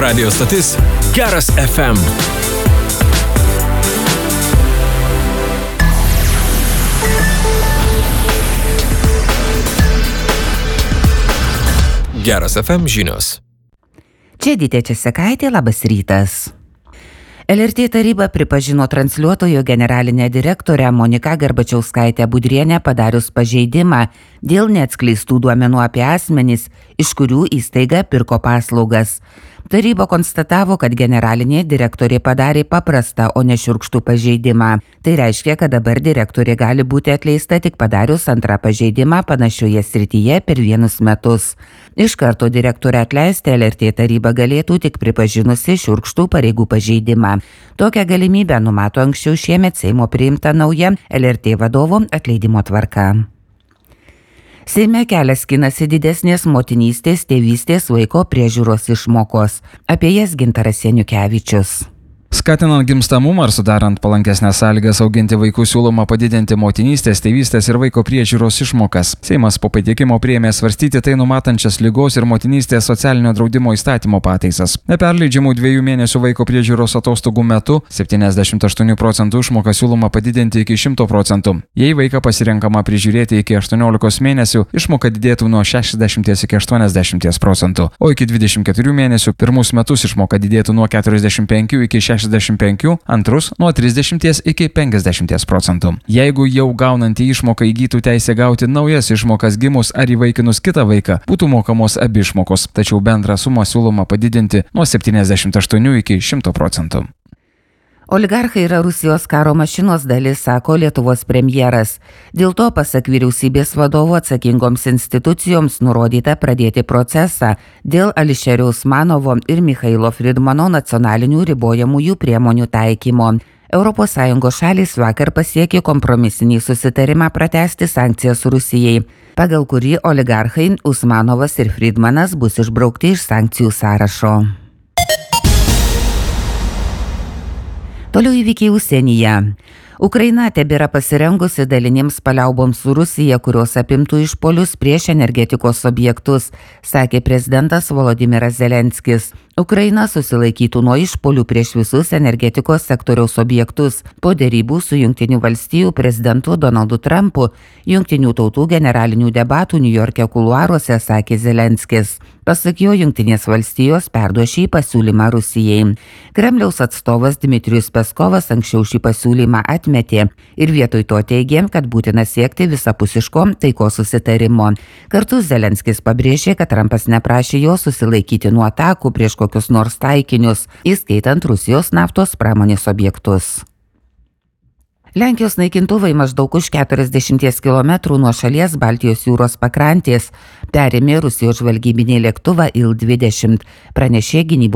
Radio stotis Geras FM. Geras FM žinios. Čia Edita Česakaitė, labas rytas. LRT taryba pripažino transliuotojo generalinę direktorę Moniką Garbačiauskaitę Budrienę padarius pažeidimą dėl neatskleistų duomenų apie asmenis, iš kurių įstaiga pirko paslaugas. Taryba konstatavo, kad generalinė direktorė padarė paprastą, o ne šiurkštų pažeidimą. Tai reiškia, kad dabar direktorė gali būti atleista tik padarius antrą pažeidimą panašioje srityje per 1 metus. Iš karto direktorę atleisti LRT taryba galėtų tik pripažinusi šiurkštų pareigų pažeidimą. Tokią galimybę numato anksčiau šiemet Seimo priimta nauja LRT vadovo atleidimo tvarka. Seime kelias skinasi didesnės motinystės, tėvystės, vaiko priežiūros išmokos. Apie jas Gintaras Janiukevičius. Skatinant gimstamumą ar sudarant palankesnės sąlygas auginti vaikų siūloma padidinti motinystės, tėvystės ir vaiko priežiūros išmokas. Seimas po pateikimo priėmė svarstyti tai numatančias ligos ir motinystės socialinio draudimo įstatymo pataisas. Neperleidžiamų 2 mėnesių vaiko priežiūros atostogų metu 78% išmoką siūloma padidinti iki 100%. Jei vaiką pasirenkama prižiūrėti iki 18 mėnesių, išmoka didėtų nuo 60 iki 80%, o iki 24 mėnesių pirmus metus išmoka didėtų nuo 45 iki 65, antrus nuo 30 iki 50%. Jeigu jau gaunantį išmoką įgytų teisę gauti naujas išmokas gimus ar įvaikinus kitą vaiką, būtų mokamos abi išmokos, tačiau bendrą sumą siūloma padidinti nuo 78 iki 100%. Oligarchai yra Rusijos karo mašinos dalis, sako Lietuvos premjeras. Dėl to, pasak vyriausybės vadovo, atsakingoms institucijoms nurodyta pradėti procesą dėl Ališerio Usmanovo ir Michailo Fridmano nacionalinių ribojamųjų priemonių taikymo. ES šalys vakar pasiekė kompromisinį susitarimą pratęsti sankcijas Rusijai, pagal kurį oligarchai Usmanovas ir Fridmanas bus išbraukti iš sankcijų sąrašo. Toliau įvykiai užsienyje. Ukraina tebėra pasirengusi dalinėms paliauboms su Rusija, kurios apimtų išpolius prieš energetikos objektus, sakė prezidentas Volodymyras Zelenskis. Ukraina susilaikytų nuo išpolių prieš visus energetikos sektoriaus objektus po derybų su Jungtinių valstijų prezidentu Donaldu Trumpu, Jungtinių tautų generalinių debatų Niujorke kuluaruose, sakė Zelenskis. Pasak jo, Jungtinės valstijos perduos šį pasiūlymą Rusijai. Kremliaus atstovas Dmitrijus Peskovas anksčiau šį pasiūlymą atmetė ir vietoj to teigė, kad būtina siekti visapusiško taikos susitarimo. Kartu Zelenskis pabrėžė, kad Trumpas neprašė jo susilaikyti nuo atakų prieš kokius nors taikinius, įskaitant Rusijos naftos pramonės objektus. Lenkijos naikintuvai maždaug už 40 km nuo šalies Baltijos jūros pakrantės perėmė Rusijos žvalgybinį lėktuvą Il-20, pranešė gynybos